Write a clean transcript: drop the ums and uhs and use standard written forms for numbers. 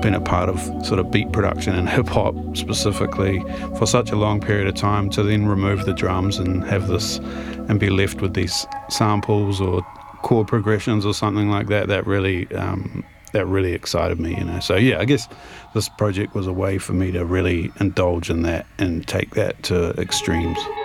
been a part of sort of beat production and hip hop specifically for such a long period of time, to then remove the drums and have this and be left with these samples or chord progressions or something like that, that really excited me, you know. So yeah, I guess this project was a way for me to really indulge in that and take that to extremes.